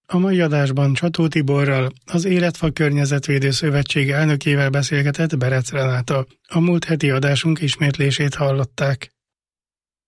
A mai adásban Csató Tiborral, az Életfa Környezetvédő Szövetség elnökével beszélgetett Berec Renáta. A múlt heti adásunk ismétlését hallották.